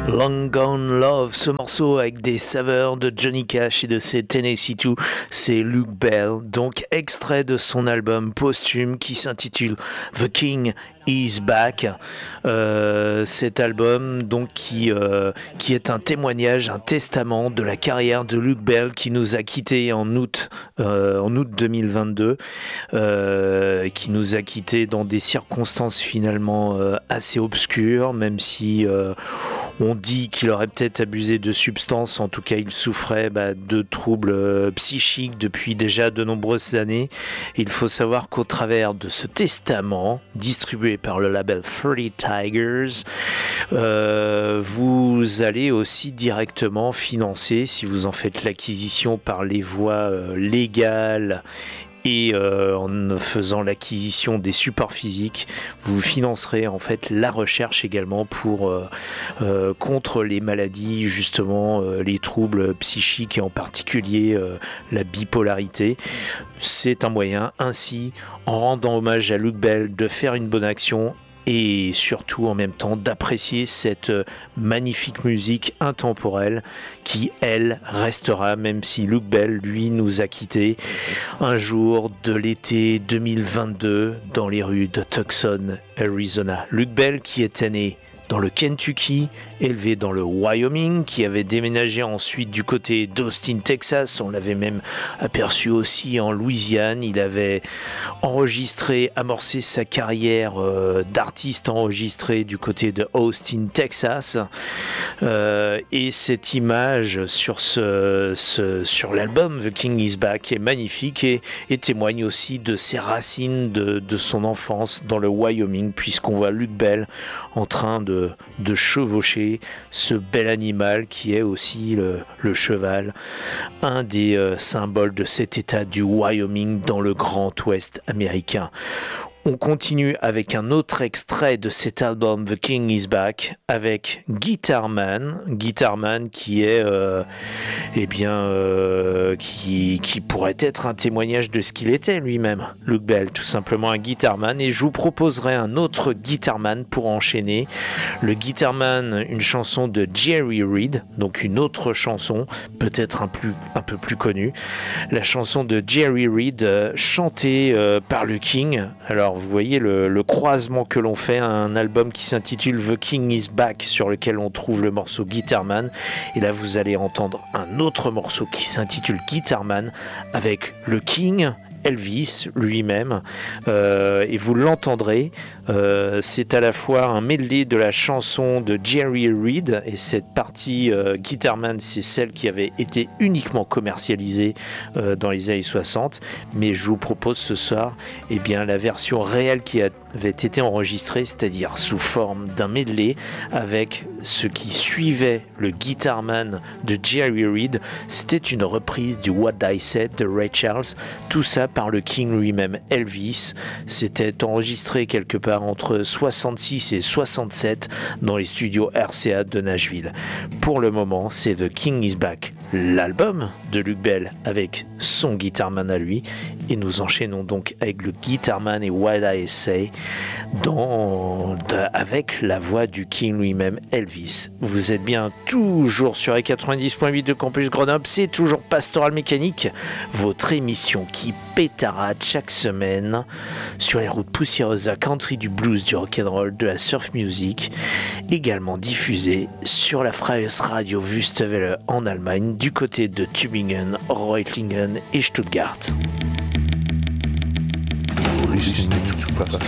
Long Gone Love, ce morceau avec des saveurs de Johnny Cash et de ses Tennessee 2, c'est Luke Bell, donc extrait de son album posthume qui s'intitule The King is Back. Cet album donc qui est un témoignage, un testament de la carrière de Luke Bell qui nous a quittés en août 2022, qui nous a quittés dans des circonstances finalement assez obscures, même si on dit qu'il aurait peut-être abusé de substances. En tout cas, il souffrait de troubles psychiques depuis déjà de nombreuses années. Il faut savoir qu'au travers de ce testament distribué par le label 30 Tigers, vous allez aussi directement financer, si vous en faites l'acquisition par les voies légales et en faisant l'acquisition des supports physiques, vous financerez en fait la recherche également pour contre les maladies, justement les troubles psychiques et en particulier la bipolarité. C'est un moyen ainsi, en rendant hommage à Luke Bell, de faire une bonne action et surtout en même temps d'apprécier cette magnifique musique intemporelle qui, elle, restera, même si Luke Bell, lui, nous a quittés un jour de l'été 2022 dans les rues de Tucson, Arizona. Luke Bell qui était né dans le Kentucky, élevé dans le Wyoming, qui avait déménagé ensuite du côté d'Austin, Texas. On l'avait même aperçu aussi en Louisiane. Il avait amorcé sa carrière d'artiste enregistré du côté de Austin, Texas. Et cette image sur l'album The King is Back est magnifique et témoigne aussi de ses racines de son enfance dans le Wyoming, puisqu'on voit Luke Bell en train de chevaucher ce bel animal qui est aussi le cheval, un des symboles de cet état du Wyoming dans le Grand Ouest américain. On continue avec un autre extrait de cet album The King is Back avec Guitar Man qui est qui pourrait être un témoignage de ce qu'il était lui-même, Luke Bell, tout simplement un Guitar Man. Et je vous proposerai un autre Guitar Man pour enchaîner. Le Guitar Man, une chanson de Jerry Reed, donc une autre chanson, peut-être un peu plus connue. La chanson de Jerry Reed chantée par le King. Alors vous voyez le croisement que l'on fait, un album qui s'intitule The King is Back, sur lequel on trouve le morceau Guitar Man, et là vous allez entendre un autre morceau qui s'intitule Guitar Man avec le King, Elvis lui-même, et vous l'entendrez. C'est à la fois un medley de la chanson de Jerry Reed, et cette partie Guitar Man, c'est celle qui avait été uniquement commercialisée dans les années 60, mais je vous propose ce soir la version réelle qui avait été enregistrée, c'est-à-dire sous forme d'un medley avec ce qui suivait le Guitar Man de Jerry Reed. C'était une reprise du What I Said de Ray Charles, tout ça par le King lui-même, Elvis. C'était enregistré quelque part entre 66 et 67 dans les studios RCA de Nashville. Pour le moment, c'est The King is Back, l'album de Luke Bell avec son Guitar Man à lui, et nous enchaînons donc avec le Guitar Man et What I Say avec la voix du King lui-même, Elvis. Vous êtes bien toujours sur les 90.8 de Campus Grenoble, c'est toujours Pastoral Mécanique, votre émission qui pétarade chaque semaine sur les routes poussiéreuses à country, du blues, du rock'n'roll, de la surf music, également diffusée sur la Freies Radio Wüstewelle en Allemagne, du côté de Tübingen, Reutlingen et Stuttgart.